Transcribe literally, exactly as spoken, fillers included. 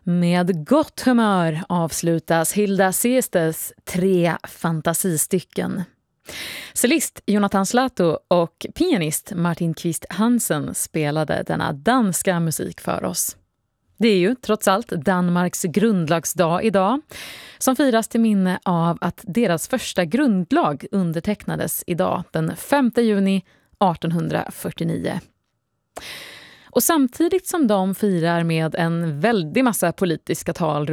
Med gott humör avslutas Hilda Seestes tre fantasistycken. Cellist Jonathan Slato och pianist Martin Kvist Hansen spelade denna danska musik för oss. Det är ju trots allt Danmarks grundlagsdag idag, som firas till minne av att deras första grundlag undertecknades idag den femte juni artonhundrafyrtionio. Och samtidigt som de firar med en väldig massa politiska tal